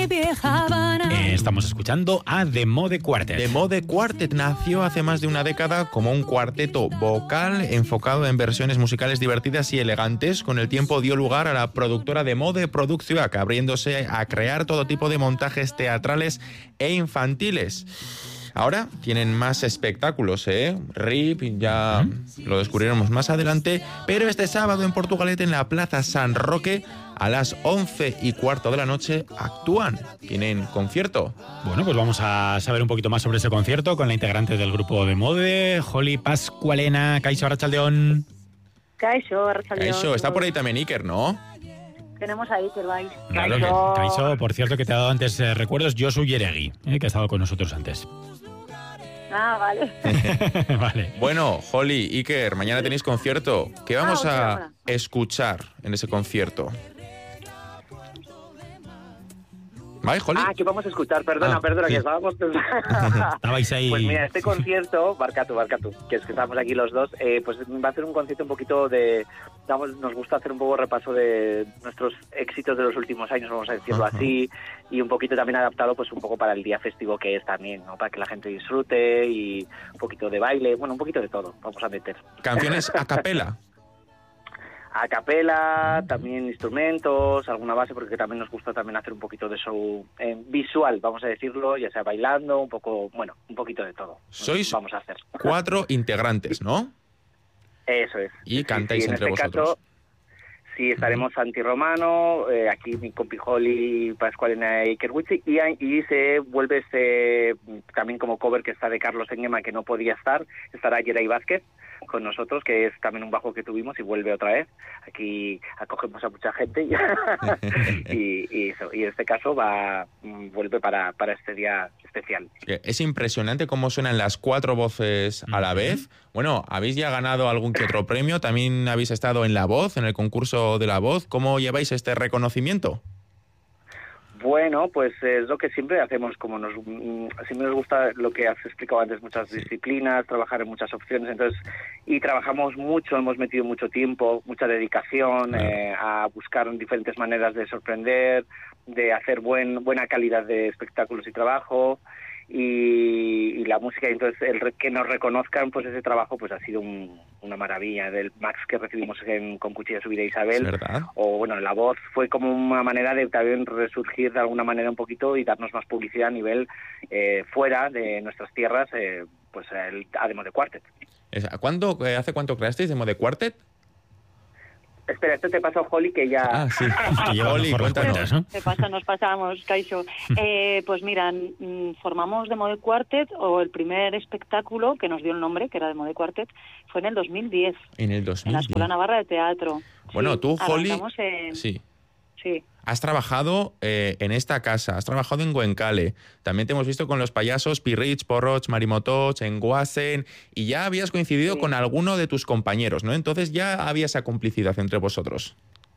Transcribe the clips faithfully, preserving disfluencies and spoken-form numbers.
vieja Habana. Eh, estamos escuchando a The Mode Quartet. The Mode Quartet nació hace más de una década como un cuarteto vocal enfocado en versiones musicales divertidas y elegantes. Con el tiempo dio lugar a la productora The Mode Producción, abriéndose a crear todo tipo de montajes teatrales e infantiles. Ahora tienen más espectáculos, ¿eh? R I P, ya lo descubriremos más adelante, pero este sábado en Portugalete, en la Plaza San Roque, a las once y cuarto de la noche, actúan. Tienen concierto. Bueno, pues vamos a saber un poquito más sobre ese concierto con la integrante del grupo de Mode, Holly Pascualena. Kaixo, Arratsaldeon. Kaixo, Arratsaldeon. Kaixo, está por ahí también Iker, ¿no? Tenemos a Iker, vais. Claro, que, Kaixo, por cierto, que te ha dado antes eh, recuerdos, Josu Yeregui, eh, que ha estado con nosotros antes. Ah, vale. Vale. Bueno, Holly, Iker, mañana tenéis concierto. ¿Qué vamos ah, a escuchar en ese concierto? ¿Vale, Holly? Ah, que vamos a escuchar, perdona, ah, perdona, sí. que estábamos... Estabais ahí... Pues mira, este concierto, Barcatu, Barcatu, que es que estamos aquí los dos, eh, pues va a ser un concierto un poquito de... Vamos, nos gusta hacer un poco repaso de nuestros éxitos de los últimos años, vamos a decirlo uh-huh. así, y un poquito también adaptado pues un poco para el día festivo que es también, ¿no? Para que la gente disfrute y un poquito de baile, bueno, un poquito de todo, vamos a meter. ¿Canciones a capela? A capela, también instrumentos, alguna base, porque también nos gusta también hacer un poquito de show eh, visual, vamos a decirlo, ya sea bailando, un poco, bueno, un poquito de todo. Sois vamos a hacer. cuatro integrantes, ¿no? Eso es. Y cantáis sí, sí, entre en este vosotros. Caso, sí, estaremos Santi Romano, eh, aquí mi compi Holly, Pascualena y Iker Wichi, y, y se vuelve este, también como cover que está de Carlos Enguema, que no podía estar, estará Yeray Vázquez con nosotros, que es también un bajo que tuvimos y vuelve otra vez. Aquí acogemos a mucha gente y, y, y, eso, y en este caso va vuelve para, para este día especial. Es impresionante cómo suenan las cuatro voces a la vez. Bueno, habéis ya ganado algún que otro premio, también habéis estado en La Voz, en el concurso de La Voz. ¿Cómo lleváis este reconocimiento? Bueno, pues es lo que siempre hacemos, como nos siempre nos gusta lo que has explicado antes, muchas disciplinas, trabajar en muchas opciones, entonces y trabajamos mucho, hemos metido mucho tiempo, mucha dedicación eh, a buscar diferentes maneras de sorprender, de hacer buen buena calidad de espectáculos y trabajo. Y, y la música, entonces el que nos reconozcan pues ese trabajo pues ha sido un, una maravilla. Del Max que recibimos en, con Cuchilla Subida Isabel, ¿verdad? O bueno, La Voz fue como una manera de también resurgir de alguna manera un poquito y darnos más publicidad a nivel eh, fuera de nuestras tierras, eh, pues el a The Mode Quartet. ¿Cuándo, ¿Hace cuánto creasteis The Mode Quartet? Espera, esto te pasa a Holly, que ya... Ah, sí. Holly, cuéntanos, ¿no? Te pasa, nos pasamos, Kaixo. eh, pues mira, formamos The Mode Quartet, o el primer espectáculo que nos dio el nombre, que era The Mode Quartet, fue en el dos mil diez. En el dos mil diez. En la Escuela Navarra de Teatro. Bueno, sí, tú, Holly... En... Sí. Sí. Has trabajado eh, en esta casa, has trabajado en Goenkale, también te hemos visto con los payasos Pirrich, Porroch, Marimotoch, en Guasen, y ya habías coincidido sí. con alguno de tus compañeros, ¿no? Entonces ya había esa complicidad entre vosotros.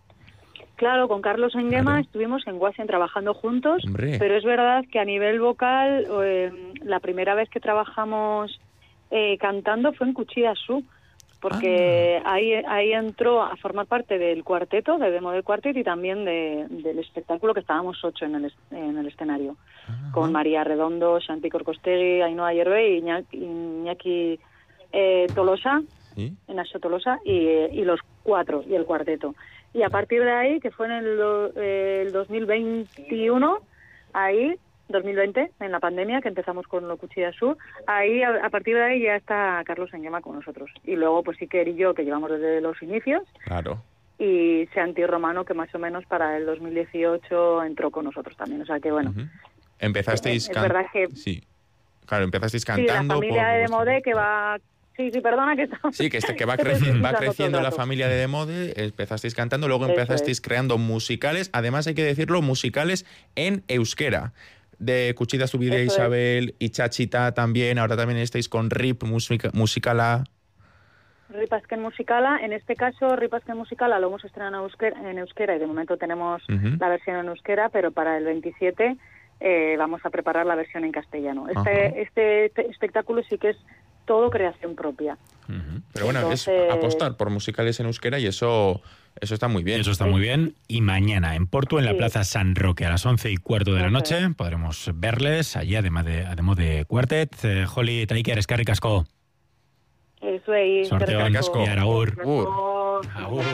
Claro, con Carlos Enguema claro. estuvimos en Guasen trabajando juntos, Hombre. Pero es verdad que a nivel vocal, eh, la primera vez que trabajamos eh, cantando fue en Cuchilla Su, porque ah. ahí ahí entró a formar parte del cuarteto, de The Mode Quartet, y también de, del espectáculo que estábamos ocho en el, en el escenario, Ajá. con María Redondo, Santi Corcostegui, Ainhoa Hierve y Iñaki, Iñaki eh, Tolosa, ¿Sí? Nacho Tolosa, y, y los cuatro, y el cuarteto. Y a partir de ahí, que fue en el, el dos mil veintiuno, ahí... dos mil veinte, en la pandemia, que empezamos con lo Cuchilla Sur, ahí, a, a partir de ahí ya está Carlos Enguema con nosotros. Y luego, pues Iker y yo, que llevamos desde los inicios. Claro. Y Santi Romano, que más o menos para el dos mil dieciocho entró con nosotros también. O sea que, bueno. Uh-huh. Empezasteis... Es, es verdad que... Sí. Claro, empezasteis cantando... Sí, la familia de Mode que va... Sí, sí, perdona que estamos... Sí, que, este, que va, creci- va creciendo la familia de The Mode, empezasteis cantando, luego empezasteis es. creando musicales, además hay que decirlo, musicales en euskera. De Cuchida Subida Isabel y Chachita también, ahora también estáis con R I P musica, Musicala. R I P Azken Musicala, en este caso R I P Azken Musicala lo hemos estrenado en euskera, en euskera y de momento tenemos uh-huh. la versión en euskera, pero para el veintisiete eh, vamos a preparar la versión en castellano. Este, uh-huh. este, este espectáculo sí que es todo creación propia. Uh-huh. Pero bueno, Entonces... es apostar por musicales en euskera y eso Eso está muy bien. Eso está muy bien. Y mañana en Porto, en la Sí. Plaza San Roque, a las once y cuarto de la Eso noche, podremos verles allí, además de, además de Quartet. Eh, Holly, Taiker, eskerrik asko. Eso es. Sorteo eskerrik asko. y agur. Agur. Agur.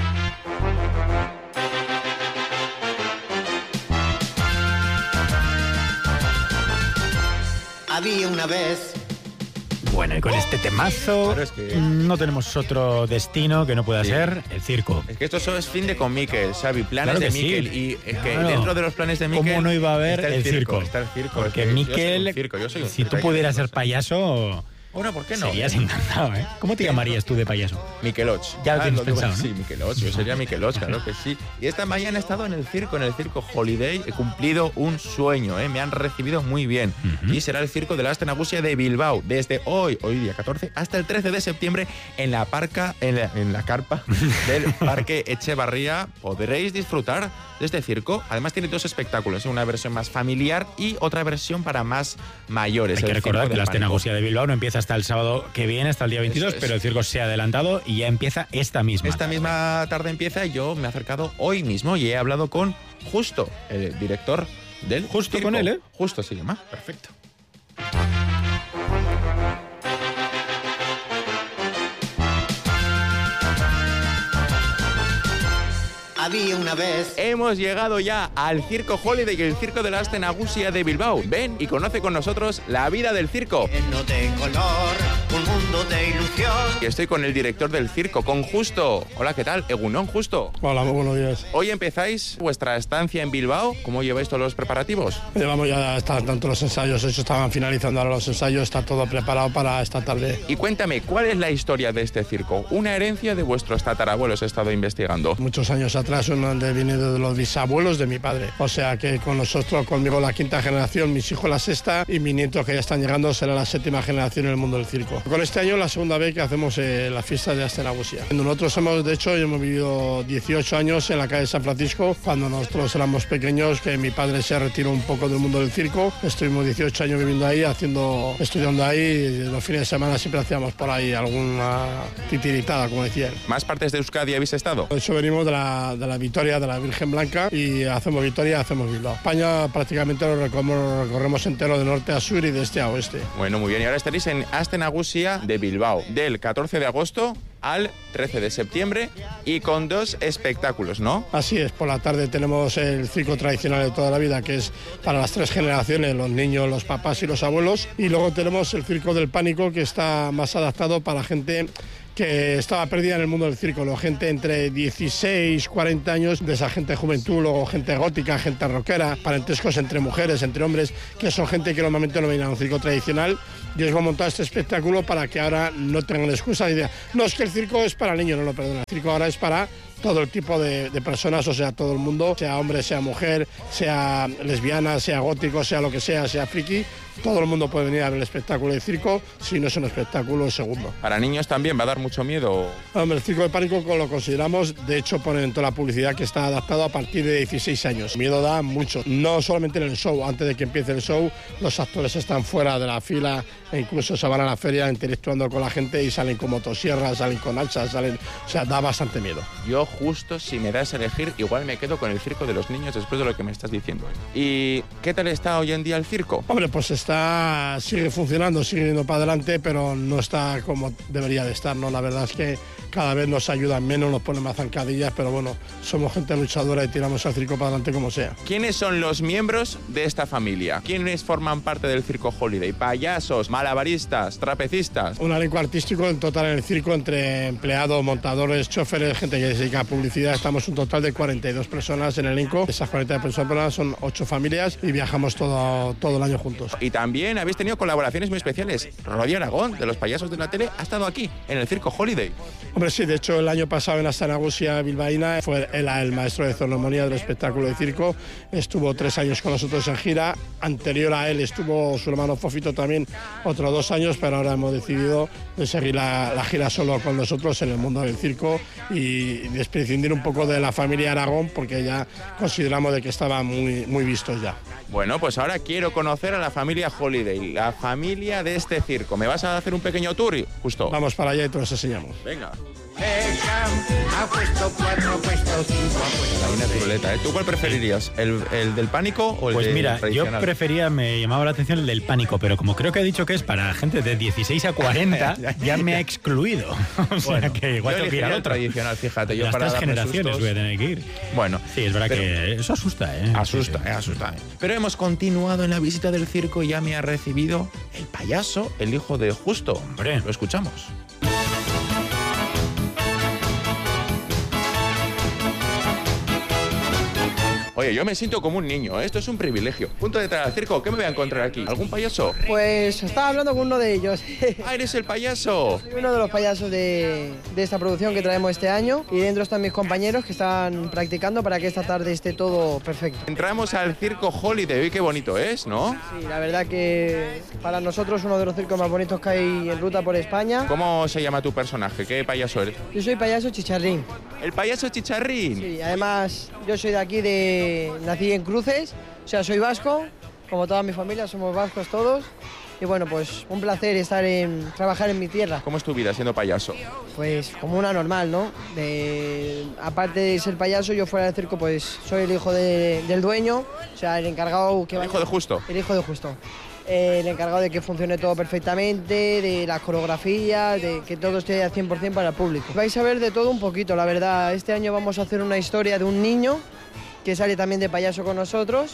Había una vez. Bueno, y con este temazo Claro, es que- no tenemos otro destino que no pueda Sí. ser el circo. Es que esto solo es fin de con Miquel, Xavi, planes Claro de que sí. Miquel. Y es que Claro. dentro de los planes de Miquel. ¿Cómo no iba a haber está el circo? Está el circo. Porque es que yo soy Miquel, un circo, yo soy un si circo, tú hay que pudieras ser decirlo. payaso, Bueno, ¿por qué no? serías encantado, ¿eh? ¿Cómo te llamarías tú de payaso? Miqueloch. Ya lo tienes digo, pensado, ¿no? Sí, Miqueloch, yo sería Miqueloch, claro que sí. Y esta mañana he estado en el circo, en el circo Holiday, he cumplido un sueño, ¿eh? Me han recibido muy bien. Ujú. Y será el circo de la Aste Nagusia de Bilbao, desde hoy, hoy día catorce, hasta el trece de septiembre, en la parca, en la, en la carpa del Parque Echevarría. Podréis disfrutar de este circo. Además tiene dos espectáculos, ¿eh? Una versión más familiar y otra versión para más mayores. Hay que el recordar Circo que la del Aste Pánico. Nagusia de Bilbao no empieza hasta el sábado que viene, hasta el día veintidós, Eso es. pero el circo se ha adelantado y ya empieza esta misma. Esta misma tarde empieza y yo me he acercado hoy mismo y he hablado con Justo, el director del Justo circo. con él, ¿eh? Justo se llama. Perfecto. Había una vez. Hemos llegado ya al Circo Holiday, el circo de la Aste Nagusia de Bilbao. Ven y conoce con nosotros la vida del circo. Lleno de color, un mundo de ilusión. Y estoy con el director del circo, con Justo. Hola, ¿qué tal? Egunon, Justo. Hola, muy buenos días. Hoy empezáis vuestra estancia en Bilbao. ¿Cómo lleváis todos los preparativos? Llevamos ya están tanto los ensayos, hechos, estaban finalizando ahora los ensayos, está todo preparado para esta tarde. Y cuéntame, ¿cuál es la historia de este circo? Una herencia de vuestros tatarabuelos, he estado investigando. Muchos años atrás, uno de viene de los bisabuelos de mi padre. O sea que con nosotros, conmigo la quinta generación, mis hijos la sexta y mis nietos que ya están llegando será la séptima generación en el mundo del circo. Con este año la segunda vez que hacemos eh, la fiesta de Aste Nagusia. Nosotros hemos, de hecho, hemos vivido dieciocho años en la calle San Francisco, cuando nosotros éramos pequeños, que mi padre se retiró un poco del mundo del circo. Estuvimos dieciocho años viviendo ahí, haciendo, estudiando ahí, y los fines de semana siempre hacíamos por ahí alguna titiritada, como decía él. ¿Más partes de Euskadi habéis estado? De hecho, venimos de la, de la Victoria, de la Virgen Blanca, y hacemos Victoria, hacemos Bilbao. España prácticamente lo recorremos, recorremos entero de norte a sur y de este a oeste. Bueno, muy bien. Y ahora estaréis en Aste Nagusia de Bilbao, del catorce de agosto al trece de septiembre, y con dos espectáculos, ¿no? Así es, por la tarde tenemos el circo tradicional de toda la vida, que es para las tres generaciones, los niños, los papás y los abuelos, y luego tenemos el circo del pánico, que está más adaptado para gente que estaba perdida en el mundo del circo, la gente entre dieciséis, cuarenta años, de esa gente juventud, luego gente gótica, gente rockera, parentescos entre mujeres, entre hombres, que son gente que normalmente no viene a un circo tradicional. Y os voy a montar este espectáculo para que ahora no tengan excusa y digan, no, es que el circo es para niños, no, no, perdona, el circo ahora es para todo el tipo de, de personas, o sea, todo el mundo, sea hombre, sea mujer, sea lesbiana, sea gótico, sea lo que sea, sea friki, todo el mundo puede venir a ver el espectáculo de circo, si no es un espectáculo segundo. Para niños también va a dar mucho miedo. Hombre, el circo de pánico lo consideramos, de hecho ponen en toda la publicidad que está adaptado a partir de dieciséis años. Miedo da mucho, no solamente en el show, antes de que empiece el show, los actores están fuera de la fila e incluso se van a la feria interactuando con la gente y salen con motosierras, salen con hachas, salen, o sea, da bastante miedo. Yo justo, si me das a elegir, igual me quedo con el circo de los niños después de lo que me estás diciendo. ¿Y qué tal está hoy en día el circo? Hombre, pues está, sigue funcionando, sigue yendo para adelante, pero no está como debería de estar, ¿no? La verdad es que cada vez nos ayudan menos, nos ponen más zancadillas, pero bueno, somos gente luchadora y tiramos al circo para adelante como sea. ¿Quiénes son los miembros de esta familia? ¿Quiénes forman parte del circo Holiday? ¿Payasos, malabaristas, trapecistas? Un elenco artístico en total en el circo, entre empleados, montadores, choferes, gente que se dedica a publicidad. Estamos un total de cuarenta y dos personas en el elenco. Esas cuarenta y dos personas son ocho familias y viajamos todo, todo el año juntos. Y también habéis tenido colaboraciones muy especiales. Rodi Aragón, de los payasos de la tele, ha estado aquí, en el circo Holiday. Hombre, sí, de hecho el año pasado en la Aste Nagusia bilbaína fue él el maestro de ceremonia del espectáculo de circo. Estuvo tres años con nosotros en gira. Anterior a él estuvo su hermano Fofito también otros dos años, pero ahora hemos decidido de seguir la, la gira solo con nosotros en el mundo del circo y desprescindir un poco de la familia Aragón porque ya consideramos de que estaban muy, muy vistos ya. Bueno, pues ahora quiero conocer a la familia Holiday, la familia de este circo. ¿Me vas a hacer un pequeño tour? Justo. Vamos para allá y te los enseñamos. Venga. Ha puesto cuatro, ha puesto cinco, ha puesto Hay una ruleta, ¿eh? ¿Tú cuál preferirías? ¿El, el del pánico o el Pues del mira, yo tradicional? prefería, me llamaba la atención el del pánico, pero como creo que ha dicho que es para gente de dieciséis a cuarenta, ya me ha excluido. O sea Bueno, que igual yo tengo que ir elegiría al el otro. tradicional, fíjate. Yo Las para tres darme generaciones sustos- voy a tener que ir. Bueno, Sí, es verdad pero- que eso asusta, ¿eh? Asusta, Sí, sí. eh, asusta. eh. Pero hemos continuado en la visita del circo y ya me ha recibido el payaso, el hijo de Justo. Hombre. Lo escuchamos. Oye, yo me siento como un niño, ¿eh? Esto es un privilegio. Punto de entrar al circo, ¿qué me voy a encontrar aquí? ¿Algún payaso? Pues estaba hablando con uno de ellos. ¡Ah, eres el payaso! Soy uno de los payasos de, de esta producción que traemos este año y dentro están mis compañeros que están practicando para que esta tarde esté todo perfecto. Entramos al circo Holiday, uy, qué bonito es, ¿no? Sí, la verdad que para nosotros uno de los circos más bonitos que hay en ruta por España. ¿Cómo se llama tu personaje? ¿Qué payaso eres? Yo soy payaso chicharrín. El payaso chicharrín. Sí, además yo soy de aquí, de nací en Cruces, o sea, soy vasco, como toda mi familia, somos vascos todos. Y bueno, pues un placer estar en trabajar en mi tierra. ¿Cómo es tu vida siendo payaso? Pues como una normal, ¿no? De, aparte de ser payaso, yo fuera del circo, pues soy el hijo de- del dueño, o sea, el encargado que El vaya- hijo de Justo. El hijo de Justo. Eh, el encargado de que funcione todo perfectamente, de las coreografías, de que todo esté al cien por cien para el público. Vais a ver de todo un poquito, la verdad. Este año vamos a hacer una historia de un niño que sale también de payaso con nosotros.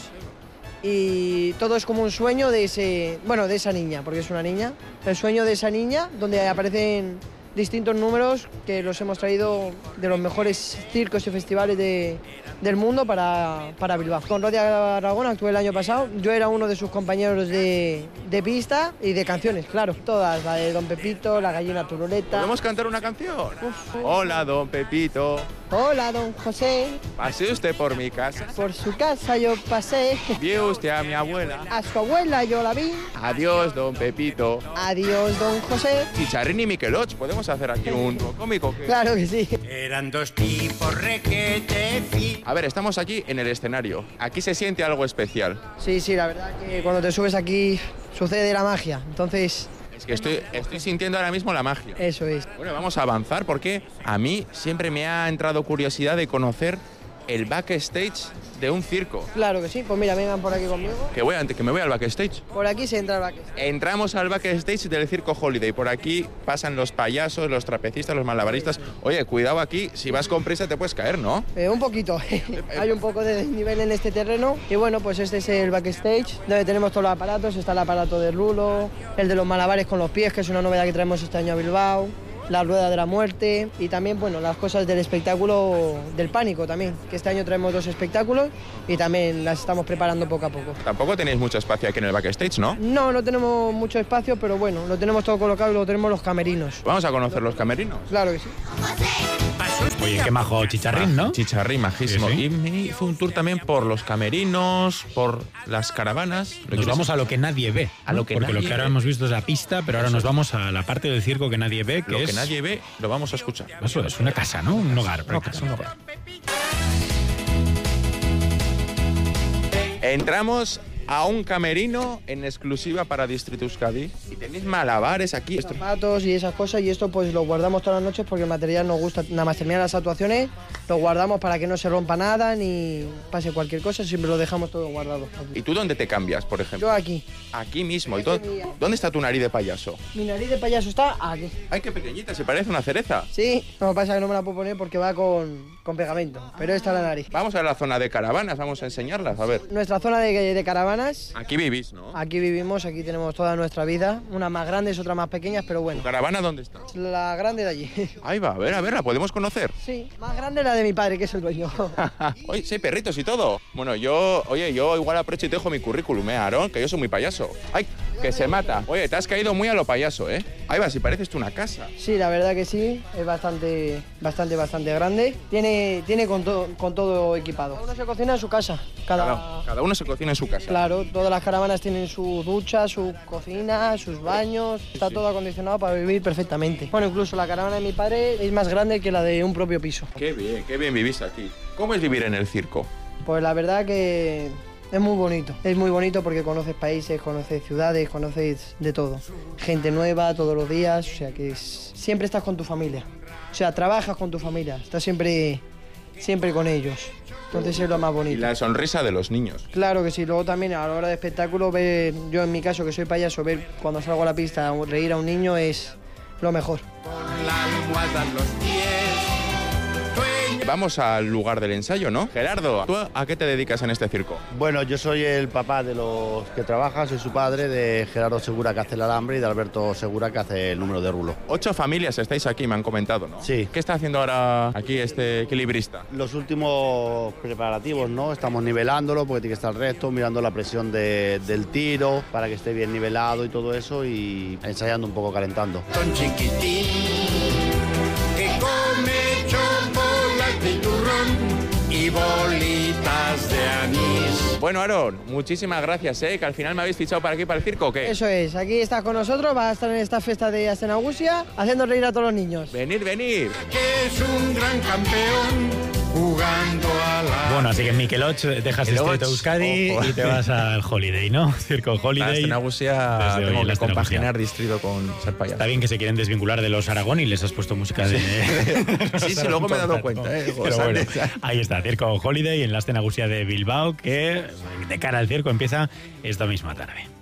Y todo es como un sueño de ese, bueno, de esa niña, porque es una niña. El sueño de esa niña, donde aparecen distintos números que los hemos traído de los mejores circos y festivales de- del mundo para, para Bilbao. Con Rodi Aragón actué el año pasado. Yo era uno de sus compañeros de, de pista y de canciones, claro. Todas, la de Don Pepito, La gallina turuleta. ¿Podemos cantar una canción? Uf. Hola, don Pepito. Hola, don José. Pase usted por mi casa. Por su casa yo pasé. Vio usted a mi abuela. A su abuela yo la vi. Adiós, don Pepito. Adiós, don José. Chicharrín y Miqueloch, ¿podemos hacer aquí un dúo cómico? ¿Qué? Claro que sí. Eran dos tipos requete fi- A ver, estamos aquí en el escenario. Aquí se siente algo especial. Sí, sí, la verdad que cuando te subes aquí sucede la magia. Entonces, Es que estoy, estoy sintiendo ahora mismo la magia. eso es. Bueno, vamos a avanzar porque a mí siempre me ha entrado curiosidad de conocer el backstage de un circo. Claro que sí. Pues mira, vengan por aquí conmigo. Que, voy a- que me voy al backstage. Por aquí se entra el backstage. Entramos al backstage del Circo Holiday. Por aquí pasan los payasos, los trapecistas, los malabaristas. Oye, cuidado aquí, si vas con prisa te puedes caer, ¿no? Eh, un poquito. Hay un poco de desnivel en este terreno. Y bueno, pues este es el backstage, donde tenemos todos los aparatos. Está el aparato de rulo, el de los malabares con los pies, que es una novedad que traemos este año a Bilbao. La rueda de la muerte y también, bueno, las cosas del espectáculo del pánico también, que este año traemos dos espectáculos y también las estamos preparando poco a poco. Tampoco tenéis mucho espacio aquí en el backstage, ¿no? No, no tenemos mucho espacio, pero bueno, lo tenemos todo colocado y luego tenemos los camerinos. Vamos a conocer los camerinos. Claro que sí. Oye, qué majo chicharrín, ¿no? Chicharrín, majísimo. Sí, sí. Y me hizo un tour también por los camerinos, por las caravanas. ¿Lo Nos quieres- vamos a lo que nadie ve. A lo que Porque nadie lo que ahora ve. hemos visto es la pista, pero ahora nos vamos a la parte del circo que nadie ve, que Lo es... que nadie ve, lo vamos a escuchar. Eso es una casa, ¿no? Un hogar. Una casa, un prácticamente. Entramos a un camerino en exclusiva para Distrito Euskadi. Y tenéis malabares aquí. Esto- Zapatos y esas cosas y esto pues lo guardamos todas las noches porque el material nos gusta, nada más terminar las actuaciones, lo guardamos para que no se rompa nada ni pase cualquier cosa, siempre lo dejamos todo guardado. ¿Y Aquí. tú dónde te cambias, por ejemplo? Yo aquí. Aquí mismo. ¿Y Este dó- es mío. ¿Dónde está tu nariz de payaso? Mi nariz de payaso está aquí. Ay, qué pequeñita, se parece una cereza. Sí, no pasa que no me la puedo poner porque va con, con pegamento, pero esta es la nariz. Vamos a la zona de caravanas, vamos a enseñarlas, a ver. Nuestra zona de, de caravanas, Aquí vivís, ¿no? aquí vivimos, aquí tenemos toda nuestra vida, unas más grandes, otras más pequeñas, pero bueno, ¿Tu caravana dónde está? la grande de allí. Ahí va, a ver, a ver, ¿la podemos conocer? Sí, más grande la de mi padre, que es el dueño. Oye, sí, hay perritos y todo. Bueno, yo, oye, yo igual aprovecho y te dejo mi currículum, ¿eh, Aarón? Que yo soy muy payaso. Ay, que se mata. Oye, te has caído muy a lo payaso, ¿eh? Ahí va, si pareces tú una casa. Sí, la verdad que sí, es bastante, bastante, bastante grande. Tiene, tiene con, to- con todo equipado. Cada uno se cocina en su casa. Cada, Cada, cada uno se cocina en su casa. Claro, todas las caravanas tienen su ducha, su cocina, sus baños. Está todo acondicionado para vivir perfectamente. Bueno, incluso la caravana de mi padre es más grande que la de un propio piso. Qué bien, qué bien vivís aquí. ¿Cómo es vivir en el circo? Pues la verdad que Es muy bonito, es muy bonito porque conoces países, conoces ciudades, conoces de todo. Gente nueva todos los días, o sea que es, siempre estás con tu familia. O sea, trabajas con tu familia, estás siempre, siempre con ellos. Entonces es lo más bonito. Y la sonrisa de los niños. Claro que sí, luego también a la hora de espectáculo, ver, yo en mi caso que soy payaso, ver cuando salgo a la pista reír a un niño es lo mejor. Con la almohada en los pies. Sueña. Vamos al lugar del ensayo, ¿no? Gerardo, ¿tú a qué te dedicas en este circo? Bueno, yo soy el papá de los que trabajan, soy su padre, de Gerardo Segura, que hace el alambre, y de Alberto Segura, que hace el número de rulo. Ocho familias estáis aquí, me han comentado, ¿no? Sí. ¿Qué está haciendo ahora aquí este equilibrista? Los últimos preparativos, ¿no? Estamos nivelándolo porque tiene que estar recto, mirando la presión de, del tiro para que esté bien nivelado y todo eso, y ensayando un poco, calentando. Con chiquitín que come chocolate y turrón y bolitas de anís. Bueno, Aaron, muchísimas gracias, ¿eh? Que al final me habéis fichado para aquí, para el circo, ¿o qué? Eso es, aquí estás con nosotros, vas a estar en esta fiesta de Astenagusia haciendo reír a todos los niños. Venir, venir. Que es un gran campeón jugando a la... Bueno, así que Mikel Och, dejas Mikel este Och, Euskadi ojo. y te vas al Holiday, ¿no? Circo Holiday. La Astenagusia Desde hoy, tengo la que Astenagusia. compaginar distrito con ser payaso. Está bien que se quieren desvincular de los Aragón y les has puesto música de... Sí, sí, luego me he dado cuenta, ¿eh? Pero bueno, ahí está, Circo Holiday en la Astenagusia de Bilbao, que de cara al circo empieza esta misma tarde.